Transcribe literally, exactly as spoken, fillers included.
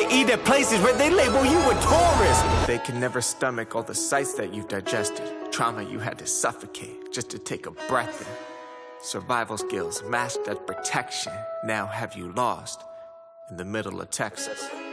to eat at places where they label you a tourist. They can never stomach all the sights that you've digested. Trauma you had to suffocate just to take a breath in. Survival skills masked as protection. Now have you lost in the middle of Texas?